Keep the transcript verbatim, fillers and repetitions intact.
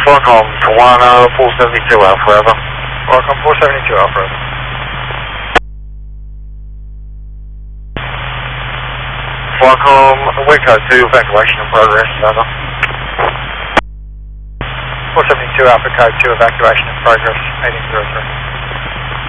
Welcome to one four seventy-two Alpha, over. Welcome four seventy-two Alpha, over. Welcome, Waco to evacuation in progress, over. four seventy-two Alpha, code two, evacuation in progress, eighteen zero three.